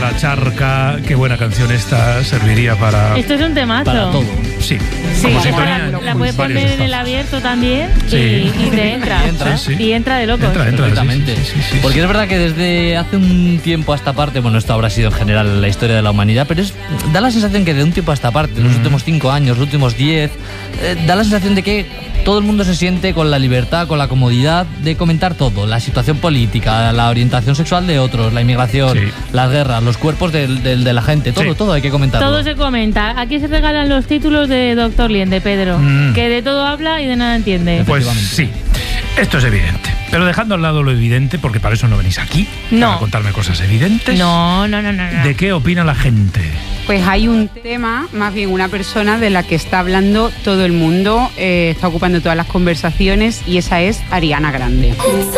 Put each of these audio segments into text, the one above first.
La Charca, qué buena canción esta, serviría para... Esto es un temazo. Para todo. Sí. Sí, la puedes varios poner en el estados. abierto también Sí. y te entra. Sí. Y entra de locos. Entra, Perfectamente. sí. Porque es verdad que desde hace un tiempo a esta parte, bueno, esto habrá sido en general la historia de la humanidad, pero da la sensación que de un tiempo a esta parte, los últimos 5 años, los últimos 10, da la sensación de que todo el mundo se siente con la libertad, con la comodidad de comentar todo, la situación política, la orientación sexual de otros, la inmigración, las guerras, los cuerpos de la gente, todo hay que comentarlo. Todo se comenta. Aquí se regalan los títulos de Doctor Lien, de Pedro, que de todo habla y de nada entiende. Pues sí, esto es evidente. Pero dejando al lado lo evidente, porque para eso no venís aquí, para contarme cosas evidentes. No. ¿De qué opina la gente? Pues hay un tema, más bien una persona de la que está hablando todo el mundo, está ocupando todas las conversaciones, y esa es Ariana Grande.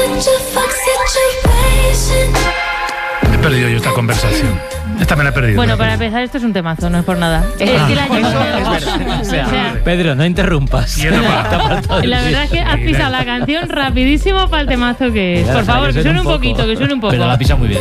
He perdido yo esta conversación. Esta me la he perdido. Bueno, para empezar, esto es un temazo, no es por nada. Pedro, no interrumpas. La verdad es que has pisado la canción rapidísimo para el temazo que es. Por favor, que suene un poquito, que suene un poco. Pero la pisa muy bien.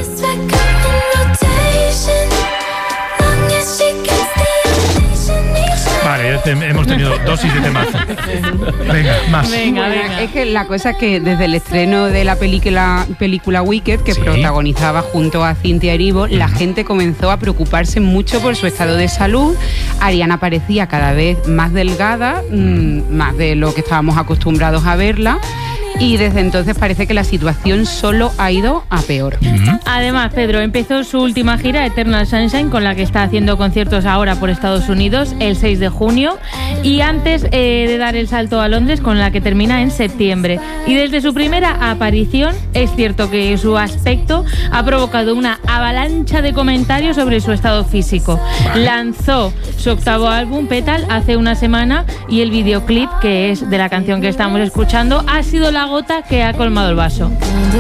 Vale, hemos tenido dosis de temazo. Venga, más. Venga. Es que la cosa es que desde el estreno de la película Wicked, que protagonizaba junto a Cynthia Erivo, la gente comenzó a preocuparse mucho por su estado de salud. Ariana parecía cada vez más delgada, más de lo que estábamos acostumbrados a verla. Y desde entonces parece que la situación solo ha ido a peor. Además, Pedro empezó su última gira, Eternal Sunshine, con la que está haciendo conciertos ahora por Estados Unidos el 6 de junio. Y antes de dar el salto a Londres, con la que termina en septiembre. Y desde su primera aparición, es cierto que su aspecto ha provocado una avalancha de comentarios sobre su estado físico. Lanzó su octavo álbum, Petal, hace una semana, y el videoclip, que es de la canción que estamos escuchando, ha sido la gota que ha colmado el vaso.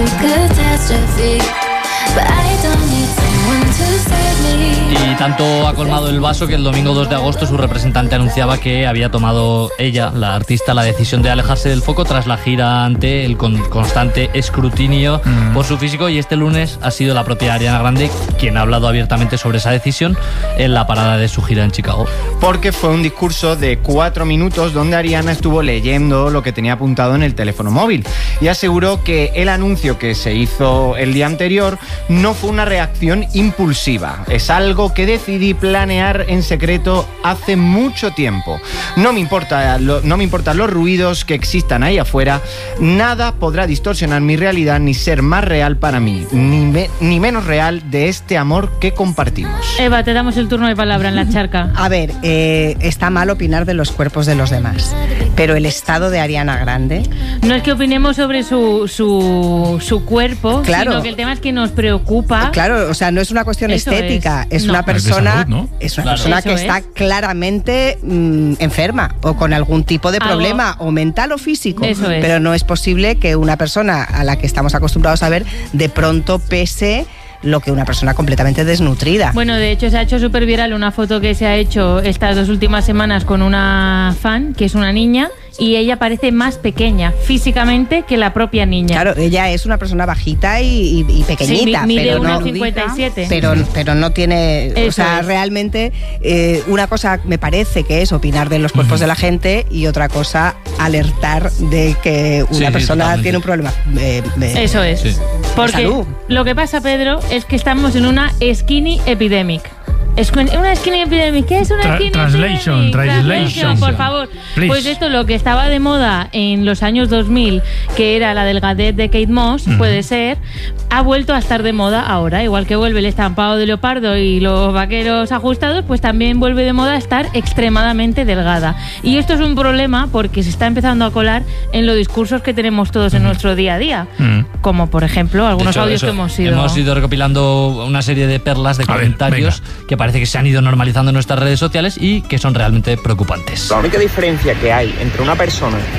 Y tanto ha colmado el vaso que el domingo 2 de agosto su representante anunciaba que había tomado ella, la artista, la decisión de alejarse del foco tras la gira ante el constante escrutinio por su físico, y este lunes ha sido la propia Ariana Grande quien ha hablado abiertamente sobre esa decisión en la parada de su gira en Chicago. Porque fue un discurso de 4 minutos donde Ariana estuvo leyendo lo que tenía apuntado en el teléfono móvil y aseguró que el anuncio que se hizo el día anterior no fue una reacción impulsiva, es algo que decidí planear en secreto hace mucho tiempo. No me importan los ruidos que existan ahí afuera, nada podrá distorsionar mi realidad ni ser más real para mí, ni menos real de este amor que compartimos. Eva, te damos el turno de palabra en la charca. A ver, está mal opinar de los cuerpos de los demás, pero el estado de Ariana Grande... No es que opinemos sobre su cuerpo, claro, sino que el tema es que nos preocupa. Claro, o sea, no es una cuestión estética, es una persona, es una persona que está claramente enferma o con algún tipo de problema, o mental o físico. Eso es. Pero no es posible que una persona a la que estamos acostumbrados a ver de pronto pese lo que una persona completamente desnutrida. Bueno, de hecho se ha hecho súper viral una foto que se ha hecho estas 2 últimas semanas con una fan, que es una niña, y ella parece más pequeña físicamente que la propia niña. Claro, ella es una persona bajita y pequeñita, sí, mide pero no 1,57. Pero no tiene, eso, o sea, realmente una cosa me parece que es opinar de los cuerpos de la gente, y otra cosa alertar de que una persona tiene un problema eso es. de Porque salud. Lo que pasa, Pedro, es que estamos en una skinny epidemic. Es una skinny epidemic. ¿Qué es una skinny Translation, por favor. Please. Pues esto, lo que estaba de moda en los años 2000, que era la delgadez de Kate Moss, puede ser, ha vuelto a estar de moda ahora. Igual que vuelve el estampado de leopardo y los vaqueros ajustados, pues también vuelve de moda estar extremadamente delgada. Y esto es un problema porque se está empezando a colar en los discursos que tenemos todos en nuestro día a día. Como, por ejemplo, algunos audios que hemos ido recopilando una serie de perlas de comentarios que parece que se han ido normalizando en nuestras redes sociales y que son realmente preocupantes. La única diferencia que hay entre una persona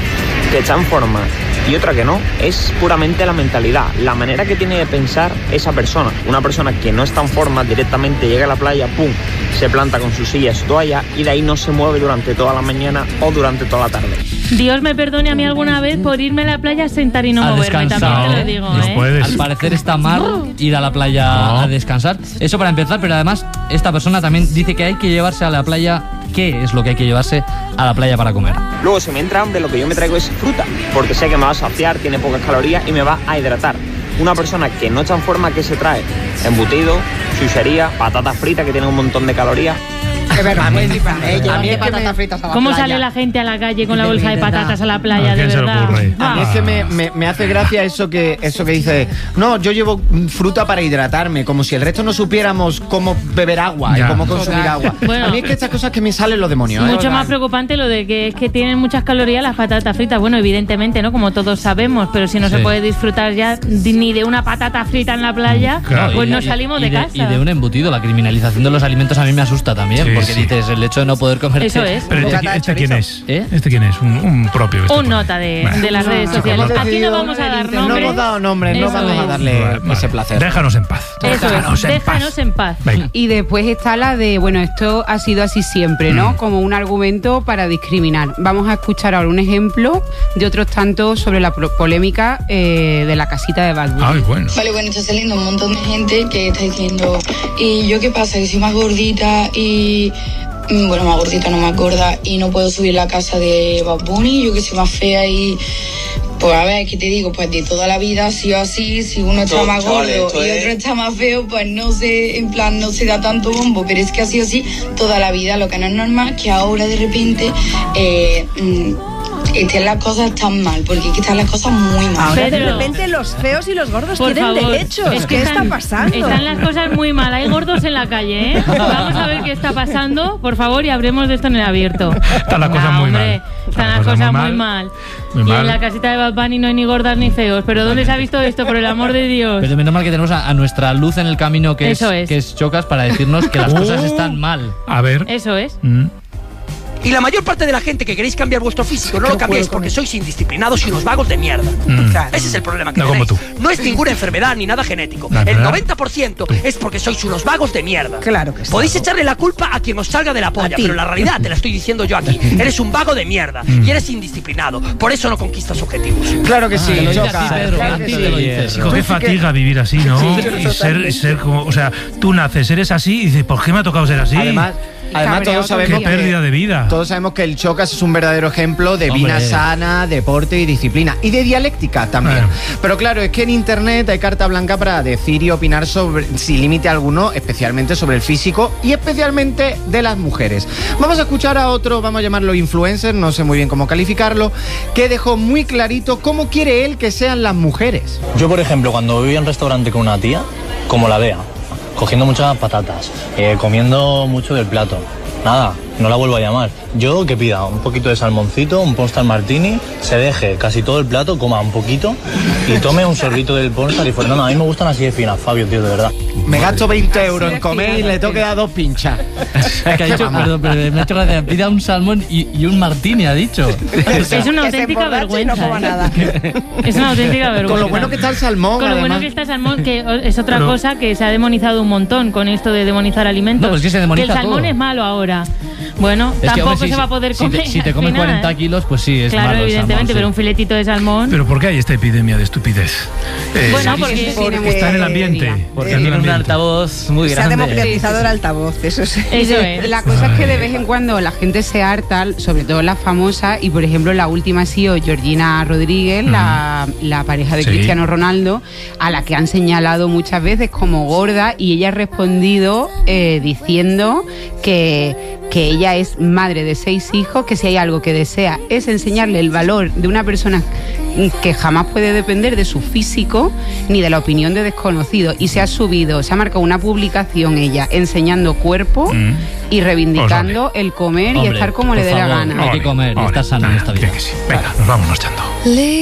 que está en forma y otra que no, es puramente la mentalidad, la manera que tiene de pensar esa persona. Una persona que no está en forma directamente llega a la playa, pum, se planta con su silla, su toalla y de ahí no se mueve durante toda la mañana o durante toda la tarde. Dios me perdone a mí alguna vez por irme a la playa a sentar y no moverme, descansar. también te lo digo, No puedes. Al parecer está mal ir a la playa a descansar. Eso para empezar, pero además esta persona también dice que hay que llevarse a la playa. ¿Qué es lo que hay que llevarse a la playa para comer? Luego, si me entra hambre, lo que yo me traigo es fruta, porque sé que me va a saciar, tiene pocas calorías y me va a hidratar. Una persona que no está en forma, ¿qué se trae? Embutido, chuchería, patatas fritas que tienen un montón de calorías. Es verdad, A mí es patatas fritas a la ¿Cómo playa? sale la gente a la calle con la bolsa de patatas a la playa, de ¿A quién se le verdad? ocurre? A mí es que me hace gracia eso que dice, no, yo llevo fruta para hidratarme, como si el resto no supiéramos cómo beber agua Ya. y cómo consumir agua. Bueno. A mí es que estas cosas que me salen los demonios. Mucho más preocupante lo de que es que tienen muchas calorías las patatas fritas. Bueno, evidentemente, ¿no? Como todos sabemos, pero si no se puede disfrutar ya ni de una patata frita en la playa, Claro. pues Y no salimos de casa. Y de un embutido, la criminalización de los alimentos a mí me asusta también, Sí, porque sí. dices, el hecho de no poder comer. Eso es. Pero Bocata de ¿este quién es? chorizo. ¿Eh? ¿Este quién es? Un propio. Un por ahí. nota de las redes no, sociales. no, Aquí no vamos a dar No nombres. hemos dado nombres, no Eso vamos a es. darle Vale. ese placer. Déjanos en paz. Eso es, déjanos en paz. Venga. Y después está la de, bueno, esto ha sido así siempre, ¿no? Como un argumento para discriminar. Vamos a escuchar ahora un ejemplo de otros tantos sobre la polémica de la casita de Bad Bunny. Ay, bueno. Vale, bueno, está saliendo un montón de gente que está diciendo, ¿y yo qué pasa? Que soy más gordita y... Bueno, más gordita, no más gorda, y no puedo subir la casa de Bad Bunny, yo que soy más fea y... Pues a ver, ¿qué te digo? Pues de toda la vida ha sido así, si uno está más gordo y otro está más feo, pues no sé, en plan, no se da tanto bombo, pero es que ha sido así toda la vida. Lo que no es normal es que ahora de repente estén las cosas tan mal, porque aquí están las cosas muy mal. Ahora de Pedro. repente los feos y los gordos Por tienen favor. derechos. Es que ¿Qué está están- pasando? Están las cosas muy mal. Hay gordos en la calle, ¿eh? Vamos a ver qué está pasando, por favor, y hablemos de esto en el abierto. Están las cosas muy hombre, mal. Están las cosas muy mal. Muy Y mal. en la casita de Bad Bunny no hay ni gordas ni feos. ¿Pero dónde se ha visto esto? Por el amor de Dios. Pero menos mal que tenemos a nuestra luz en el camino, que Eso es. que es Chocas, para decirnos que las cosas están mal. A ver. Eso es. Y la mayor parte de la gente que queréis cambiar vuestro físico no lo cambiáis porque sois indisciplinados y unos vagos de mierda. Ese es el problema que No como tenéis. tú. No es ninguna enfermedad ni nada genético. ¿La El enfermedad? 90% es porque sois unos vagos de mierda. Claro que sí. Podéis echarle la culpa a quien os salga de la polla, ti. pero la realidad te la estoy diciendo yo aquí. Eres un vago de mierda y eres indisciplinado. Por eso no conquistas objetivos. Claro que sí, Te lo dice Choca. a ti, Pedro, Claro a que ti sí. te lo dices. Chico, qué fatiga vivir así, ¿no? Y ser como, o sea, tú naces, eres así y dices, ¿por qué me ha tocado ser así? Además Cabreado todos todo el sabemos Qué día. pérdida de vida. Todos sabemos que el Chocas es un verdadero ejemplo de Hombre. vida sana, deporte y disciplina. Y de dialéctica también. Bueno. Pero claro, es que en internet hay carta blanca para decir y opinar sobre, sin límite alguno, especialmente sobre el físico y especialmente de las mujeres. Vamos a escuchar a otro, vamos a llamarlo influencer, no sé muy bien cómo calificarlo, que dejó muy clarito cómo quiere él que sean las mujeres. Yo, por ejemplo, cuando voy a un restaurante con una tía, como la vea, cogiendo muchas patatas, comiendo mucho del plato, nada, no la vuelvo a llamar. Yo que pida un poquito de salmoncito, un Pornstar Martini, se deje casi todo el plato, coma un poquito y tome un sorbito del Pornstar y fuera. No, a mí me gustan así de finas, Fabio, tío, de verdad. Me gasto 20 euros en comer y le tengo que dar 2 pinchas. Es que ha dicho, perdón, pero me ha hecho gracia. Pida un salmón y un martini, ha dicho. Es una Que se auténtica emborrache y no vergüenza. coma nada. Es una auténtica vergüenza. Con lo bueno que está el salmón, Con lo bueno además. que está el salmón, que es otra cosa que se ha demonizado un montón con esto de demonizar alimentos. No, pues que se demoniza el salmón todo. es malo ahora. Bueno, Es que, tampoco hombre, se va a poder comer. Si te al comes final. 40 kilos, pues sí, es Claro, malo el evidentemente, salmón, sí. pero un filetito de salmón. Pero ¿por qué hay esta epidemia de estupidez? Bueno, porque está en el ambiente. Porque Está en el tiene un ambiente. altavoz muy Se ha grande. democratizado el altavoz, eso sí. eso es. La cosa es que de vez en cuando la gente se harta, sobre todo las famosas, y por ejemplo la última ha sido Georgina Rodríguez, la pareja de Sí. Cristiano Ronaldo, a la que han señalado muchas veces como gorda, y ella ha respondido diciendo que ella es madre de 6 hijos, que si hay algo que desea es enseñarle el valor de una persona que jamás puede depender de su físico ni de la opinión de desconocidos, y se ha marcado una publicación ella enseñando cuerpo y reivindicando el comer y Hombre, estar como le por dé la favor, gana. Hay que comer y estar sano en esta vida. Que sí. Venga, nos vamos marchando.